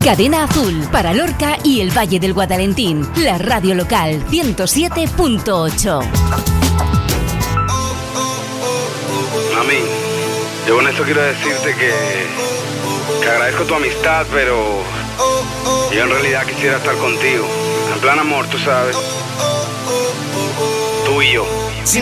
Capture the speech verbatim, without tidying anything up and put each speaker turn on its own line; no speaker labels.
Cadena Azul, para Lorca y el Valle del Guadalentín. La radio local, ciento siete punto ocho.
Mami, yo con esto quiero decirte que, que agradezco tu amistad, pero yo en realidad quisiera estar contigo. En plan amor, tú sabes. Tú y yo.